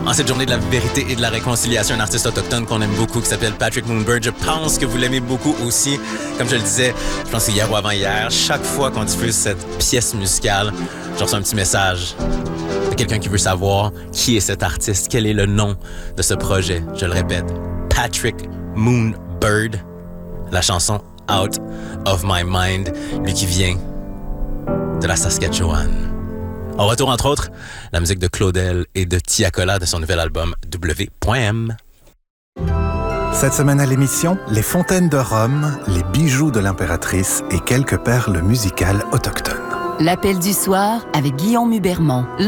En cette journée de la vérité et de la réconciliation, un artiste autochtone qu'on aime beaucoup qui s'appelle Patrick Moonbird. Je pense que vous l'aimez beaucoup aussi. Comme je le disais, je pense que hier ou avant-hier, chaque fois qu'on diffuse cette pièce musicale, je reçois un petit message de quelqu'un qui veut savoir qui est cet artiste, quel est le nom de ce projet. Je le répète, Patrick Moonbird, la chanson Out of My Mind, lui qui vient de la Saskatchewan. En retour, entre autres, la musique de Claudel et de Tiakola de son nouvel album W.M. Cette semaine à l'émission, les fontaines de Rome, les bijoux de l'impératrice et quelques perles musicales autochtones. L'appel du soir avec Guillaume Hubermont.